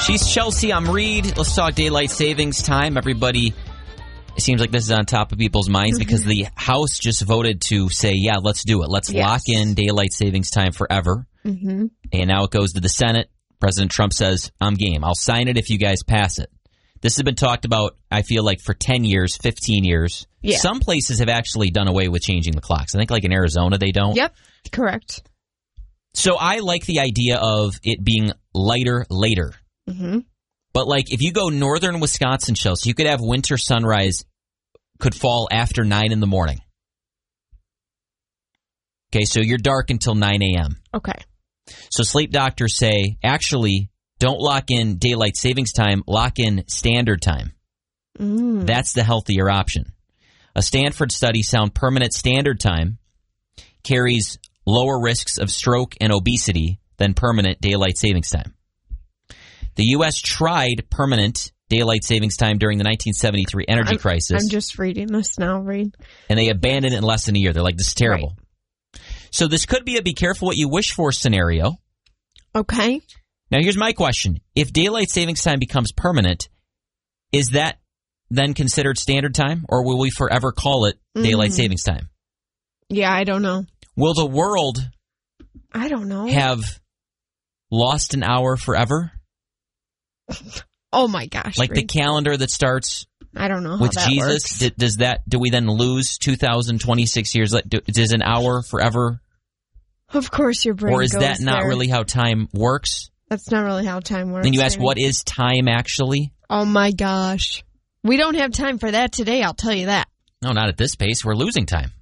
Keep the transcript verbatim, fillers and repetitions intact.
She's Chelsea, I'm Reed. Let's talk daylight savings time. Everybody, it seems like this is on top of people's minds because the House just voted to say, yeah, let's do it. Let's Yes. lock in daylight savings time forever. Mm-hmm. And now it goes to the Senate. President Trump says, I'm game. I'll sign it if you guys pass it. This has been talked about, I feel like, for ten years, fifteen years. Yeah. Some places have actually done away with changing the clocks. I think like in Arizona they don't. Yep, correct. So I like the idea of it being lighter later. Mm-hmm. But like if you go northern Wisconsin, Chelsea, you could have winter sunrise could fall after nine in the morning. Okay, so you're dark until nine a.m. Okay. So sleep doctors say, actually, don't lock in daylight savings time, lock in standard time. Mm. That's the healthier option. A Stanford study found permanent standard time carries lower risks of stroke and obesity than permanent daylight savings time. The U S tried permanent daylight savings time during the nineteen seventy-three energy I'm, crisis. I'm just reading this now, Reed. And they abandoned it in less than a year. They're like, this is terrible. Right. So this could be a be careful what you wish for scenario. Okay. Now, here's my question. If daylight savings time becomes permanent, is that then considered standard time, or will we forever call it daylight Mm. savings time? Yeah, I don't know. Will the world I don't know. have lost an hour forever? Oh my gosh. Like the Reed. calendar that starts I don't know how with that Jesus? works. D- does that, do we then lose two thousand twenty-six years? Like, do- Does an hour forever? Of course your brain Or is goes that not there. really how time works? That's not really how time works. Then you ask, Reed. what is time actually? Oh my gosh. We don't have time for that today, I'll tell you that. No, not at this pace. We're losing time.